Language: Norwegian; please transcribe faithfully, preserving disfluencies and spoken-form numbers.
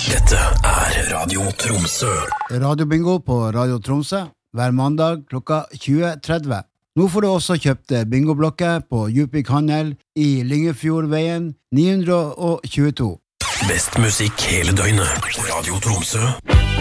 Dette er Radio Tromsø. Radiobingo på Radio Tromsø hver mandag klokka tjue tretti. Nå får du også kjøpt bingoblokker på Djupvik Handel i Lyngefjordveien ni hundre tjueto. Best musikk hele døgnet. Radio Tromsø.